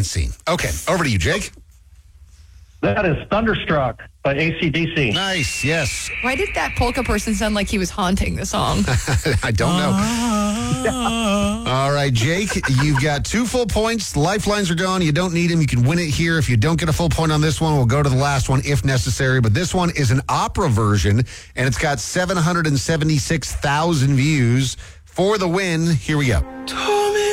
Seen. Okay, over to you, Jake. That is Thunderstruck by AC/DC. Nice, yes. Why did that polka person sound like he was haunting the song? I don't know. All right, Jake, you've got 2 full points. Lifelines are gone. You don't need them. You can win it here. If you don't get a full point on this one, we'll go to the last one if necessary. But this one is an opera version, and it's got 776,000 views. For the win, here we go.